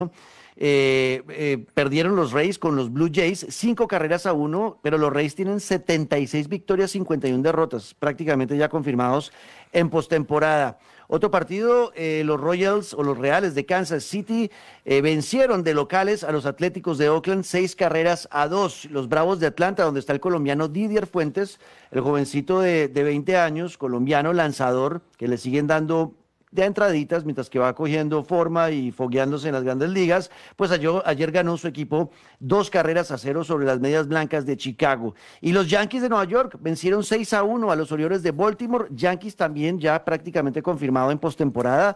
Perdieron los Rays con los Blue Jays 5 carreras a 1, pero los Rays tienen 76 victorias, 51 derrotas, prácticamente ya confirmados en postemporada. Otro partido, los Royals o los Reales de Kansas City vencieron de locales a los Atléticos de Oakland 6 carreras a 2. Los Bravos de Atlanta, donde está el colombiano Didier Fuentes, el jovencito de 20 años, colombiano lanzador, que le siguen dando de entraditas mientras que va cogiendo forma y fogueándose en las grandes ligas, pues ayer ganó su equipo 2 carreras a 0 sobre las Medias Blancas de Chicago. Y los Yankees de Nueva York vencieron 6-1 a los Orioles de Baltimore. Yankees también ya prácticamente confirmado en postemporada,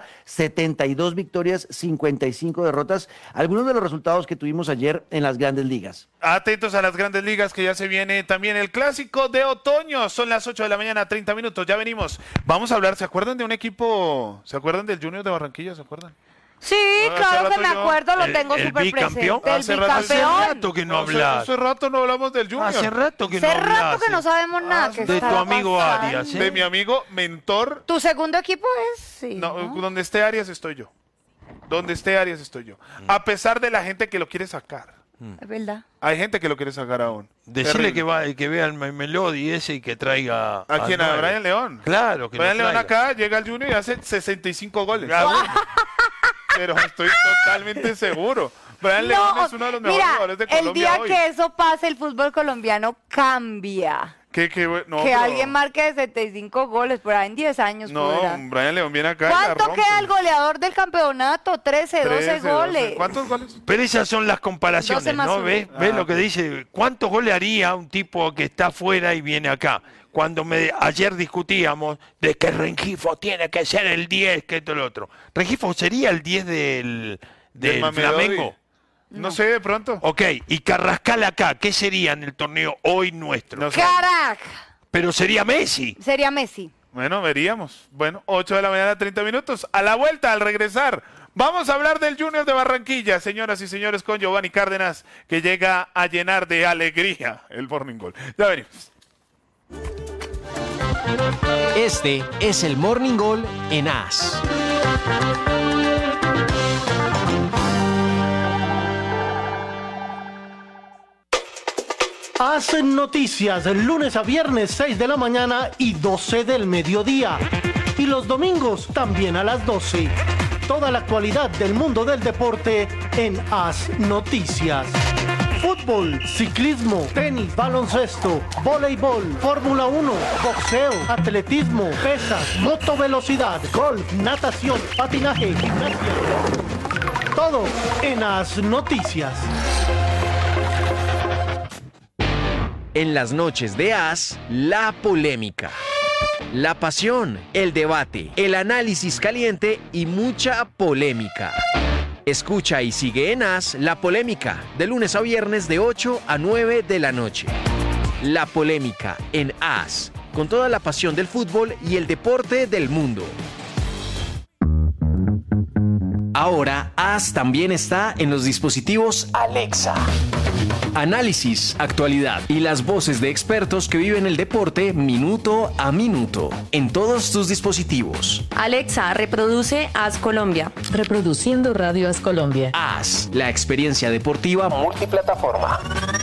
72 victorias, 55 derrotas. Algunos de los resultados que tuvimos ayer en las grandes ligas. Atentos a las grandes ligas, que ya se viene también el clásico de otoño. Son las 8 de la mañana, 30 minutos. Ya venimos. Vamos a hablar. ¿Se acuerdan de un equipo? ¿Se acuerdan del Junior de Barranquilla? ¿Se acuerdan? Sí, claro que me acuerdo, lo tengo súper presente. El bicampeón. Hace rato que no hablas. Hace rato no hablamos del Junior. Hace rato que no Hace hablas. rato que no sabemos nada. De tu amigo Arias. De mi amigo mentor. ¿Tu segundo equipo es? Sí, No, donde esté Arias estoy yo. Donde esté Arias estoy yo. A pesar de la gente que lo quiere sacar. Es verdad. Hay gente que lo quiere sacar aún. Decirle que vea el Melody ese y que traiga... ¿A quién? ¿A Brian León? Claro, que Brian lo León traiga. acá llega al Junior y hace 65 goles. Ah, bueno. Pero estoy totalmente seguro. Brian León es uno de los mejores jugadores de Colombia el día hoy. que eso pase, el fútbol colombiano cambia. No, que pero- alguien marque de 75 goles, por ahí en 10 años. No, podrá. Brian León viene acá y la ¿Cuánto rompe. queda el goleador del campeonato? 13, 12 13, goles. ¿Cuántos goles? Pero esas son las comparaciones, 12 más ¿no? uno. ¿Ves lo que dice? ¿Cuántos goles haría un tipo que está afuera y viene acá? Cuando ayer discutíamos de que Rengifo tiene que ser el 10, que esto y lo otro. ¿Rengifo sería el 10 del Mamelodi. Flamengo? No sé, de pronto. Ok, y Carrascal acá, ¿qué sería en el torneo hoy nuestro? No sé. ¡Carac! Pero sería Messi. Sería Messi. Bueno, veríamos. Bueno, 8 de la mañana, 30 minutos. A la vuelta, al regresar, vamos a hablar del Junior de Barranquilla, señoras y señores, con Giovanni Cárdenas, que llega a llenar de alegría el Morning Goal. Ya venimos. Este es el Morning Goal en AS. Hacen noticias lunes a viernes 6 de la mañana y 12 del mediodía. Y los domingos también a las 12. Toda la actualidad del mundo del deporte en AS Noticias. Fútbol, ciclismo, tenis, baloncesto, voleibol, Fórmula 1, boxeo, atletismo, pesas, motovelocidad, golf, natación, patinaje, gimnasia. Todo en AS Noticias. En las noches de AS, la polémica, la pasión, el debate, el análisis caliente y mucha polémica. Escucha y sigue en AS La Polémica, de lunes a viernes de 8 a 9 de la noche. La Polémica en AS, con toda la pasión del fútbol y el deporte del mundo. Ahora, AS también está en los dispositivos Alexa. Análisis, actualidad y las voces de expertos que viven el deporte minuto a minuto en todos tus dispositivos. Alexa, reproduce AS Colombia. Reproduciendo Radio AS Colombia. AS, la experiencia deportiva multiplataforma.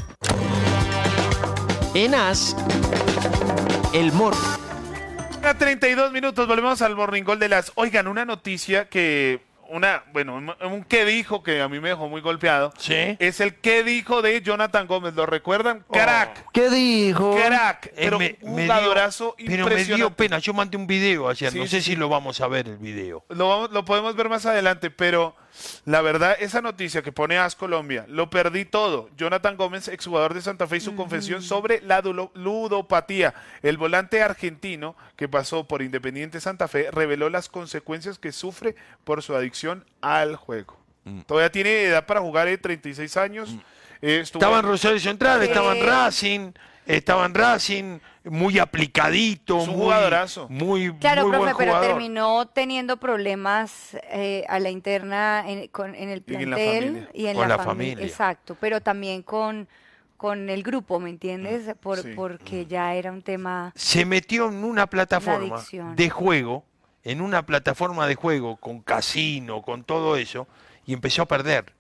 En AS, el A 32 minutos, volvemos al Morning Goal de las... Oigan, una noticia que... un qué dijo que a mí me dejó muy golpeado. Sí. Es el qué dijo de Jonathan Gómez. ¿Lo recuerdan? Crack. ¿Qué dijo? Crack. Pero un jugadorazo pero me impresionante. dio pena. Yo mandé un video ayer. Sí, no sé sí. si lo vamos a ver el video. Lo podemos ver más adelante, pero la verdad, esa noticia que pone AS Colombia, lo perdí todo. Jonathan Gómez, exjugador de Santa Fe, y su confesión sobre la ludopatía. El volante argentino que pasó por Independiente Santa Fe reveló las consecuencias que sufre por su adicción al juego. Todavía tiene edad para jugar, 36 años. Estaba en Rosario Central, estaba en Racing, muy aplicadito. Es un jugadorazo. Claro, muy profe, buen pero jugador. terminó teniendo problemas a la interna en el Y en la plantel familia. y en Con la la familia. familia. Exacto, pero también con el grupo, ¿me entiendes? Sí. Porque ya era un tema... Se metió en una plataforma adicción. de juego, con casino, con todo eso, y empezó a perder.